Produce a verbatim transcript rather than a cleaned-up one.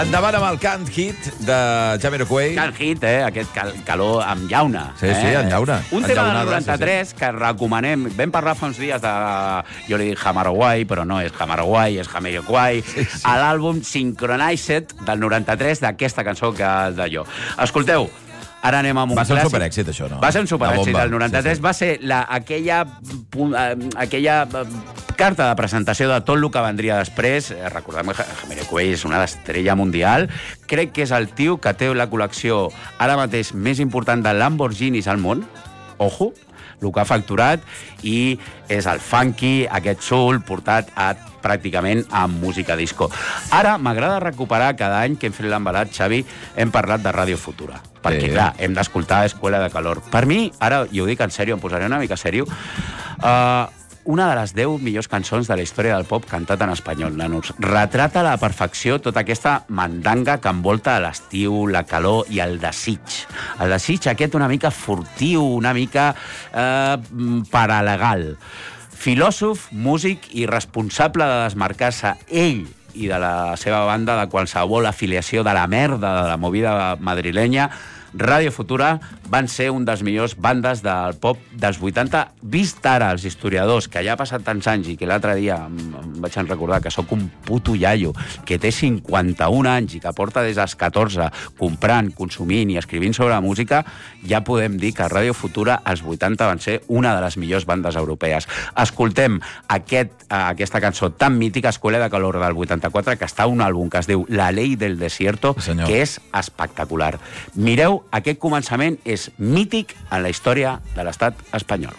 Endavant amb el Can't Hit de Jamiroquai. Can't Hit, eh? Aquest cal calor amb llauna. Sí, sí, eh? amb llauna. Un amb tema del llaunada, noranta-tres sí, sí. que recomanem. Vam parlar fa uns dies de... Jo li dic Jamiroquai, però no és Jamiroquai, és Jamiroquai. Sí, sí. A l'àlbum Synchronized del noranta-tres d'aquesta cançó que d'allò. Escolteu, ara anem amb un Va ser clàssic. un superèxit, això, no? Va ser un superèxit. Bomba. El noranta-tres sí, sí. Va ser la, aquella, aquella carta de presentació de tot el que vendria després. Recordem que Jamiroquai és una estrella mundial. Crec que és el tio que té la col·lecció ara mateix més important de Lamborghinis al món. Ojo, el que ha facturat, i és el funky, aquest soul, portat a pràcticament amb música disco. Ara m'agrada recuperar cada any que hem fet l'embalat, Xavi, hem parlat de Ràdio Futura. Perquè, sí. clar, hem d'escoltar Escuela de Calor. Per mi, ara, i ho dic en sèrio, em posaré una mica sèrio, uh, una de les deu millors cançons de la història del pop cantat en espanyol, nanos. Retrata a la perfecció tota aquesta mandanga que envolta l'estiu, la calor i el desig. El desig aquest una mica furtiu, una mica eh, paralegal. Filòsof, músic i responsable de desmarcar-se ell i de la seva banda de qualsevol afiliació de la merda de la movida madrilenya, Ràdio Futura van ser un dels millors bandes del pop dels vuitanta, vist ara els historiadors, que ja ha passat tants anys i que l'altre dia em, em vaig recordar que sóc un puto iaio, que té cinquanta-un anys i que porta des dels catorze comprant, consumint i escrivint sobre la música, ja podem dir que Ràdio Futura als vuitanta van ser una de les millors bandes europees. Escoltem aquest, aquesta cançó tan mítica, Escuela de Calor del vuitanta-quatre, que està a un àlbum que es diu La Ley del Desierto, Senyor. que és espectacular. Mireu, aquest començament és mític en la història de l'estat espanyol.